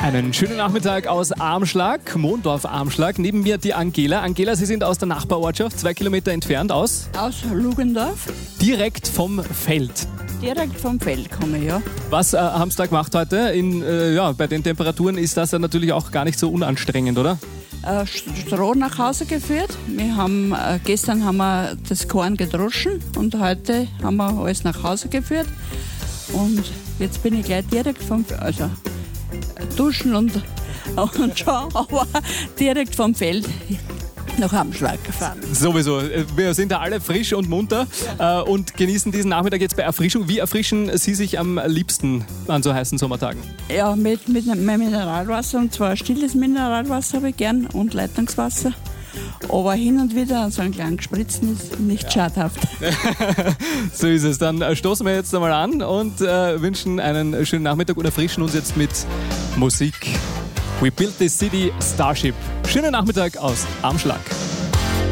Einen schönen Nachmittag aus Armschlag, Mondorf-Armschlag. Neben mir die Angela. Angela, Sie sind aus der Nachbarortschaft, 2 Kilometer entfernt aus? Aus Lugendorf. Direkt vom Feld. Direkt vom Feld komme ich, ja. Was haben Sie da gemacht heute? Bei den Temperaturen ist das ja natürlich auch gar nicht so unanstrengend, oder? Stroh nach Hause geführt. Gestern haben wir das Korn gedroschen und heute haben wir alles nach Hause geführt. Und jetzt bin ich gleich direkt duschen und schon, aber direkt vom Feld nach Armschlag gefahren. Sowieso. Wir sind da alle frisch und munter und genießen diesen Nachmittag jetzt bei Erfrischung. Wie erfrischen Sie sich am liebsten an so heißen Sommertagen? Ja, mit Mineralwasser, und zwar stilles Mineralwasser habe ich gern und Leitungswasser. Aber hin und wieder so ein kleinen Gespritzen ist nicht schadhaft. So ist es. Dann stoßen wir jetzt einmal an und wünschen einen schönen Nachmittag und erfrischen uns jetzt mit Musik. We Built This City, Starship. Schönen Nachmittag aus Armschlag.